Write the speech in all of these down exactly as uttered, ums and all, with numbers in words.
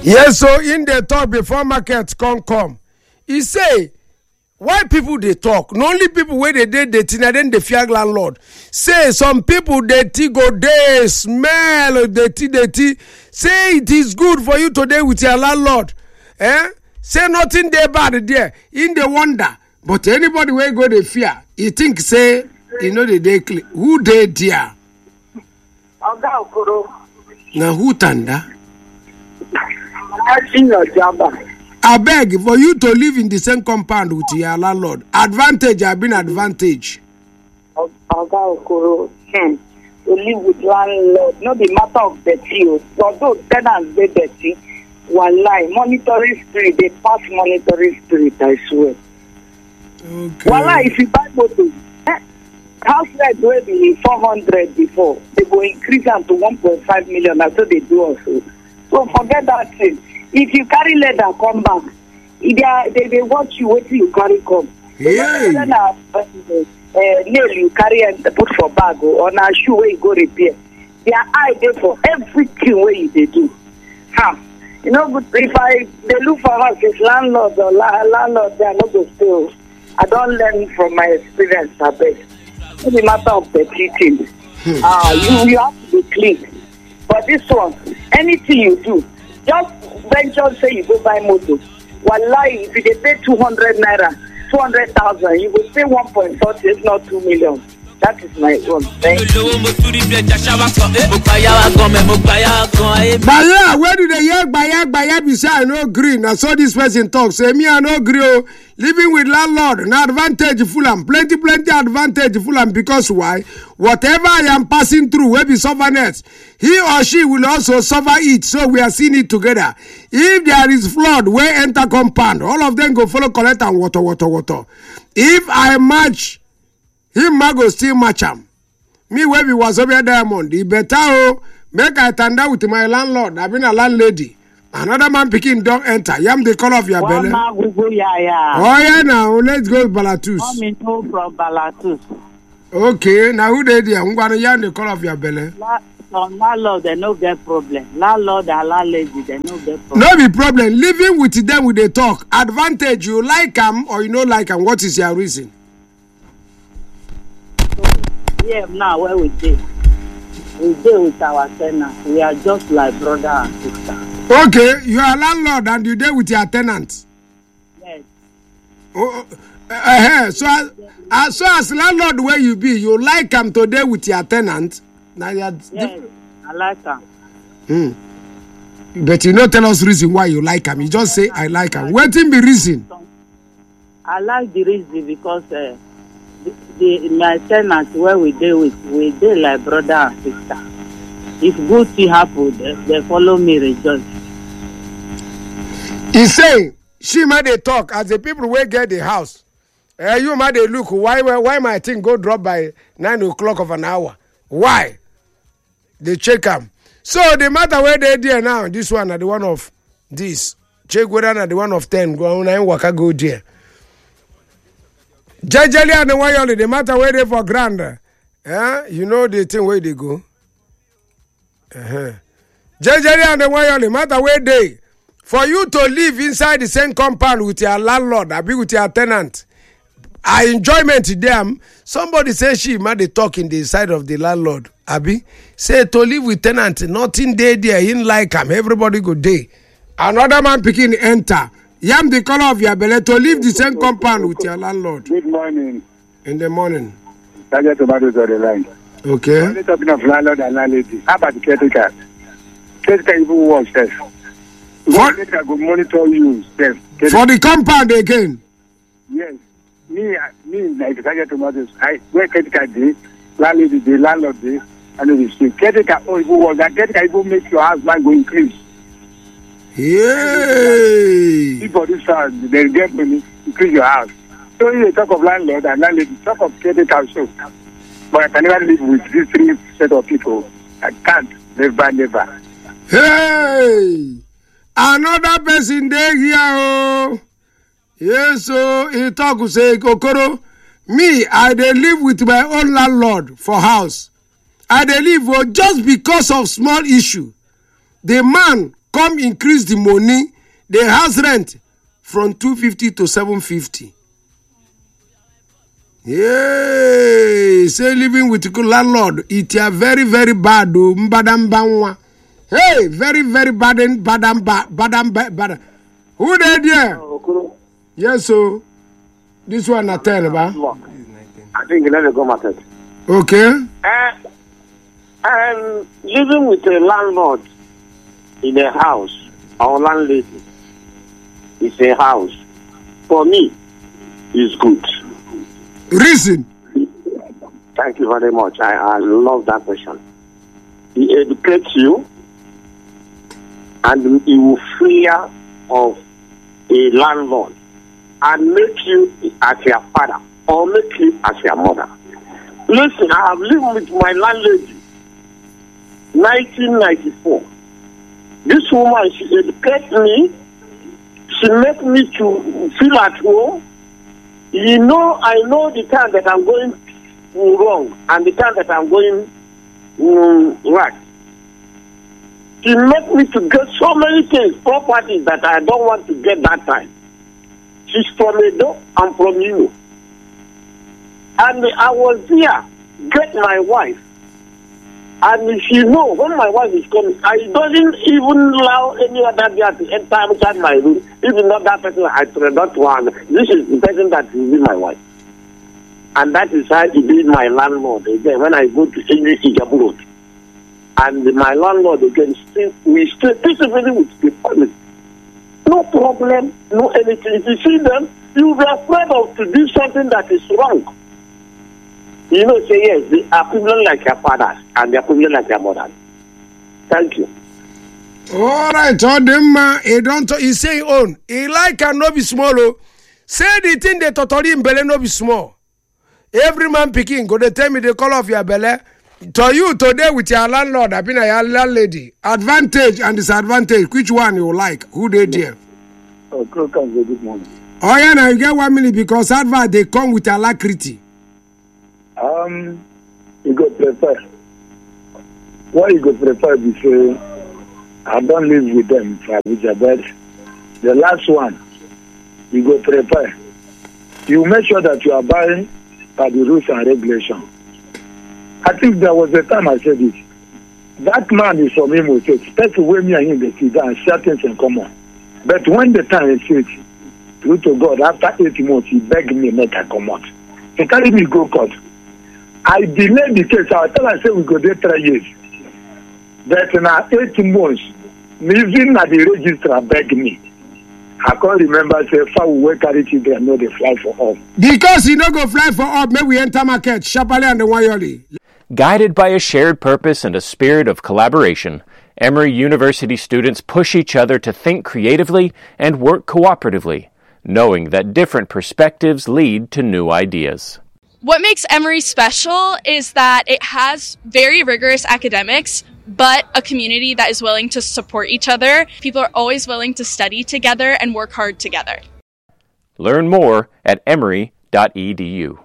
Yes, so in the talk before market come come, he say why people they talk? Not only people where they did the thing, and then the fear landlord say some people they tea go they smell the tea the tea. Say it is good for you today with your landlord. Eh? Say nothing there bad there. In the wonder, but anybody where go they fear, he think say you know the day who they there. Now who tanda? I beg for you to live in the same compound with your landlord. Advantage have been advantage. Oga Okoro, hmm. To live with landlord, not the matter of dirty. Although tenants they dirty, one lie monitoring spirit, they pass monitoring spirit. I swear. Okay. One lie, if you buy motor, eh, house rent will be four hundred before. They go increase them to one point five million. That's what they do also. So forget that thing. If you carry leather, come back. If they, are, they, they watch you, wait till you carry come. Yeah. Then uh, uh, nail you carry and put for bag or on a shoe where you go repair. Their eye there for everything where you they do. Huh. You know, but if I they look for us, it's landlord or la, landlord, they are not going to steal. I don't learn from my experience, I bet. It's a matter of the teaching. uh, you, you have to be clean. But this one, anything you do, just venture say you go buy motor. Wallahi, if you pay two hundred naira, two hundred thousand, you will pay one point four, if not two million. That is my own. Thank you. Baya, where do they hear Baya Baya beside no green? I saw this person talk. Say me I no green. Living with landlord, no advantage Fulham. Plenty, plenty advantage Fulham because why? Whatever I am passing through, where be sufferness, he or she will also suffer it. So we are seeing it together. If there is flood, where enter compound, all of them go follow collect and water, water, water. If I match him, I go still match him. Me where we was over diamond. He better oh, make I tanda with my landlord. I've been a landlady. Another man picking don't enter. Yam the color of your belly. Oh yeah, now let's go Balatus. Coming home from Balatus. Okay, now who they there? I'm gonna yam the color of your belly. La- Some landlord they no get problem. Landlord and landlady they no get problem. No be problem. Living with them with the talk. Advantage you like them or you no like them. What is your reason? Yeah, now where we dey, we dey with our tenants. We are just like brother and sister. Okay, you are a landlord and you there with your tenants. Yes. Oh, uh, uh, so, as, uh, so as landlord where you be, you like them today with your tenant. Now you are yes, I like them. Hmm. But you not tell us reason why you like them. You just say I like them. What in be reason? I like the reason because uh, the, the my tenants where we dey with, we dey like brother and sister. If good thing happen, they, they follow me rejoice. He say she might they talk as the people will get the house. Uh, you might they look why why my thing go drop by nine o'clock of an hour. Why? They check them. So the matter where they there now, this one are the one of this. Check whether are the one of ten. Go on and waka go there. Jajali and the one only the matter where they for grand. Eh? You know the thing where they go. Uh-huh. Jajali and the one only matter where they. For you to live inside the same compound with your landlord, I be with your tenant. I enjoyment to them. Somebody say she might they talk in the side of the landlord. Abi say to live with tenant, nothing day there. In like him, everybody go day. Another man picking enter. Yam the color of your belly to live the same compound with your landlord. Good morning. In the morning. Target tomatoes on the line. Okay. Only talking of landlord and landlady. How about the caretaker? Caretaker even works, yes. For, caretaker go monitor you, yes. For the compound again. Yes. Me, me, like Target tomatoes. I where caretaker dey, landlady dey, landlord dey, and the street. Caretaker oh even work. That caretaker even make your house man go increase. Yay! If for this house, they get money, increase your house. So you talk of landlord and landlady, talk of caretaker also. But I can never live with these three set of people. I can't. Never, never. Hey! Another person there here, oh. Yes, so he talk to say, Okoro, me, I dey live with my own landlord for house. I dey live oh, just because of small issue. The man come increase the money, the house rent from two fifty to seven fifty. Yeah, say living with the landlord, it is very, very bad. Hey, very, very bad, bad, bad, bad, bad, bad. Who did there? Yes, so this one at ten, ba? I think you never go market. Okay. Uh, and living with a landlord in a house, or landlady, is a house. For me, is good. Reason? Thank you very much. I, I love that question. He educates you, and he will free you of a landlord and make you as your father or make you as your mother. Listen, I have lived with my landlady nineteen ninety-four. This woman, she educates me. She makes me to feel at home. You know, I know the time that I'm going wrong and the time that I'm going um, right. She makes me to get so many things, properties that I don't want to get that time. She's from Edo, I'm from Imo. And I was here, get my wife. And she know when my wife is coming, I doesn't even allow any other girl to enter inside my room. Even not that person I do not want. This is the person that will be my wife. And that is how he did my landlord again when I go to English Ijabu Road. And my landlord again, still, we stay peacefully with the family. No problem, no anything. If you see them, you will be afraid of to do something that is wrong. You know, say yes, they are people like your fathers and they are people like your mothers. Thank you. All right, all them, uh, he don't, he say own. He like and no be small. Oh. Say the thing they totally in belly no be small. Every man picking, go they tell me the color of your belly. To you today with your landlord, I've been a landlady. Advantage and disadvantage, which one you like? Who they dear? Oh, good morning. Oh yeah, now you get one minute because advert they come with alacrity. Um, you go prefer. What you go prefer is say, I don't live with them for Abuja, but the last one, you go prefer. You make sure that you are buying by the rules and regulations. I think there was a time I said it. That man is from Imo State. Especially when me and him they sit down and share things in common. But when the time is it, true to God, after eight months, he begged me make I come out. He carried me go court. I delayed the case. I tell I say we go there three years. But now eight months, even at the registrar begged me. I can't remember say if I will carry children, no they fly for all. Because he no go fly for all, maybe we enter market, sharply and the wayoli. Guided by a shared purpose and a spirit of collaboration, Emory University students push each other to think creatively and work cooperatively, knowing that different perspectives lead to new ideas. What makes Emory special is that it has very rigorous academics, but a community that is willing to support each other. People are always willing to study together and work hard together. Learn more at emory dot e d u.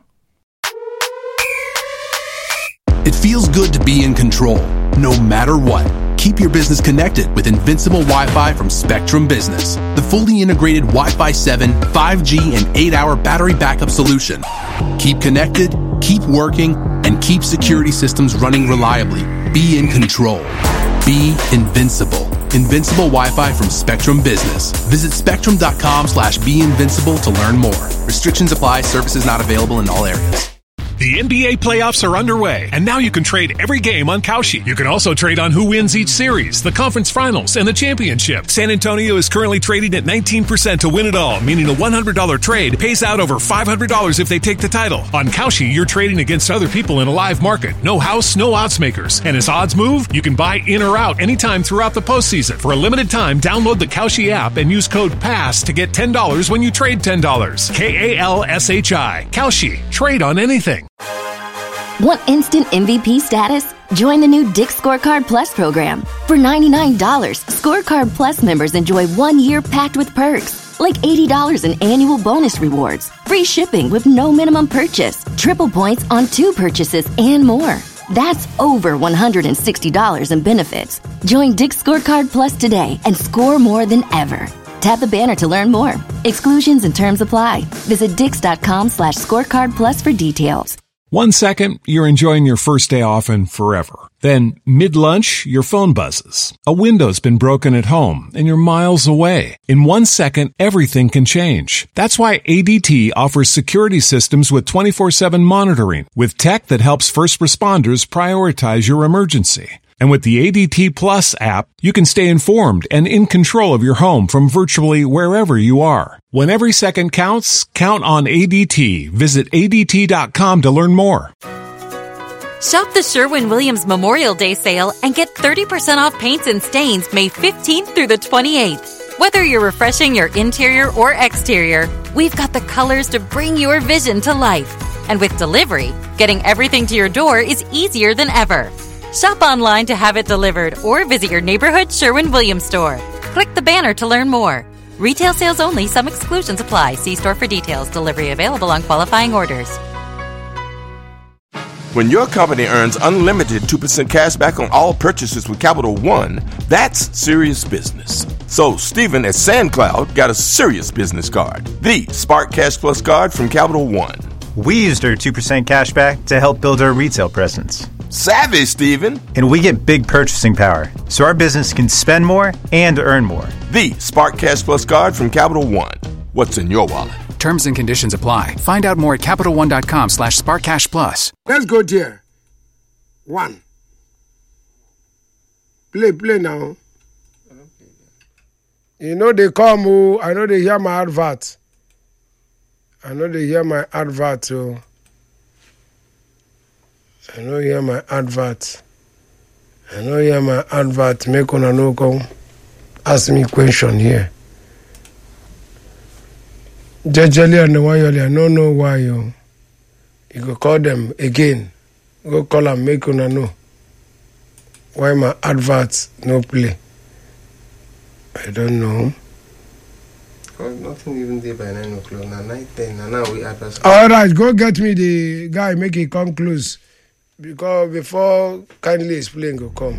It feels good to be in control, no matter what. Keep your business connected with Invincible Wi-Fi from Spectrum Business, the fully integrated Wi-Fi seven, five G, and eight hour battery backup solution. Keep connected, keep working, and keep security systems running reliably. Be in control. Be invincible. Invincible Wi-Fi from Spectrum Business. Visit spectrum.com slash be invincible to learn more. Restrictions apply. Services not available in all areas. The N B A playoffs are underway, and now you can trade every game on Kalshi. You can also trade on who wins each series, the conference finals, and the championship. San Antonio is currently trading at nineteen percent to win it all, meaning a one hundred dollars trade pays out over five hundred dollars if they take the title. On Kalshi, you're trading against other people in a live market. No house, no odds makers. And as odds move, you can buy in or out anytime throughout the postseason. For a limited time, download the Kalshi app and use code PASS to get ten dollars when you trade ten dollars. K A L S H I. Kalshi. Trade on anything. Want instant M V P status? Join the new Dick's Scorecard Plus program. For ninety-nine dollars, Scorecard Plus members enjoy one year packed with perks, like eighty dollars in annual bonus rewards, free shipping with no minimum purchase, triple points on two purchases, and more. That's over one hundred sixty dollars in benefits. Join Dick's Scorecard Plus today and score more than ever. Tap the banner to learn more. Exclusions and terms apply. Visit dix.com slash scorecard plus for details. One second, you're enjoying your first day off and forever. Then, mid-lunch, your phone buzzes. A window's been broken at home and you're miles away. In one second, everything can change. That's why A D T offers security systems with twenty-four seven monitoring, with tech that helps first responders prioritize your emergency. And with the A D T Plus app, you can stay informed and in control of your home from virtually wherever you are. When every second counts, count on A D T. Visit A D T dot com to learn more. Shop the Sherwin-Williams Memorial Day sale and get thirty percent off paints and stains May fifteenth through the twenty-eighth. Whether you're refreshing your interior or exterior, we've got the colors to bring your vision to life. And with delivery, getting everything to your door is easier than ever. Shop online to have it delivered or visit your neighborhood Sherwin-Williams store. Click the banner to learn more. Retail sales only. Some exclusions apply. See store for details. Delivery available on qualifying orders. When your company earns unlimited two percent cash back on all purchases with Capital One, that's serious business. So Stephen at SandCloud got a serious business card. The Spark Cash Plus card from Capital One. We used our two percent cash back to help build our retail presence. Savvy, Stephen. And we get big purchasing power, so our business can spend more and earn more. The Spark Cash Plus card from Capital One. What's in your wallet? Terms and conditions apply. Find out more at CapitalOne.com slash SparkCashPlus. Let's go there. One. Play, play now. You know they come, oh, I know they hear my advert. I know they hear my advert, oh. I know hear my advert. I know hear my advert. Make una no come ask me question here. Jejely and Wayoli, I don't know why you. You go call them again. Go call them, make una know why my adverts no play. I don't know. Because nothing even there by nine o'clock. Now nine ten. Now now we adverts. All right, go get me the guy. Make it come close. Because before kindly explain go come.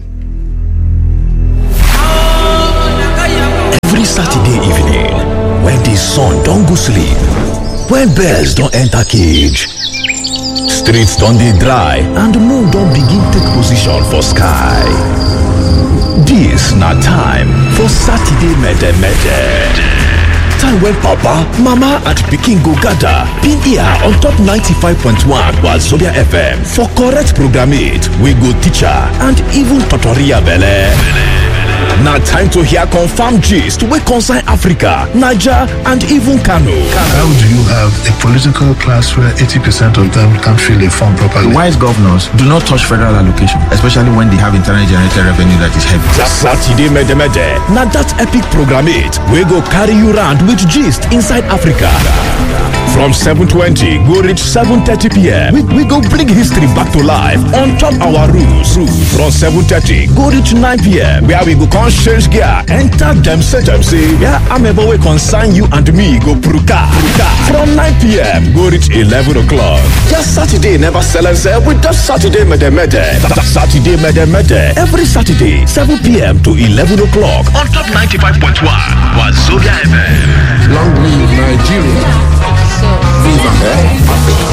Every Saturday evening, when the sun don't go sleep, when birds don't enter cage, streets don't dey dry, and the moon don't begin take position for sky. This na time for Saturday Mede Mede. Time when Papa, Mama, and Pikin go gather, pin ear on top ninety-five point one Wazobia F M for correct program it, we go teacher and even tutorial belle. Now time to hear confirmed gist wey concern Africa, Niger, and even Kano. How do you have a political class where eighty percent of them can't fill a form properly? Wise governors do not touch federal allocation, especially when they have internally generated revenue that is heavy. Saturday Mede Mede. Now that epic program it, we go carry you round with gist inside Africa. From seven twenty, go reach seven thirty p.m. We, we go bring history back to life on top our rules. From seven thirty, go reach nine p.m. where we go come change gear, enter them say them say, yeah, I'm able to consign you and me go pruka. From nine p.m, go reach eleven o'clock. Just Saturday never sell and sell with that Saturday Mede Mede. Saturday Mede Mede. Every Saturday, seven p.m. to eleven o'clock on top ninety-five point one Wazobia F M. Long live Nigeria. Viva Africa.